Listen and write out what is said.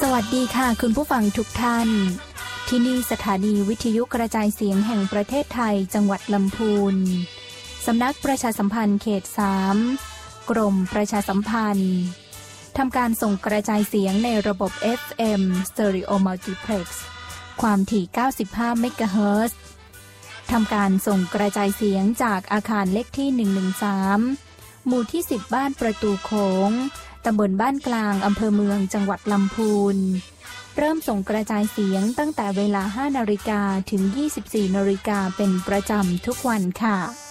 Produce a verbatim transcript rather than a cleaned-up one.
วัสดีค่ะคุณผู้ฟังทุกท่านที่นี่สถานีวิทยุกระจายเสียงแห่งประเทศไทยจังหวัดลำพูนสำนักประชาสัมพันธ์เขตสามกรมประชาสัมพันธ์ทำการส่งกระจายเสียงในระบบ เอฟ เอ็ม Stereo Multiplex ความถี่เก้าสิบห้าเมกะเฮิรตซ์ทำการส่งกระจายเสียงจากอาคารเลขที่หนึ่งหนึ่งสามหมู่ที่สิบบ้านประตูโขงตำบลบ้านกลางอำเภอเมืองจังหวัดลำพูนเริ่มส่งกระจายเสียงตั้งแต่เวลา ห้านาฬิกา ถึง ยี่สิบสี่นาฬิกาเป็นประจำทุกวันค่ะ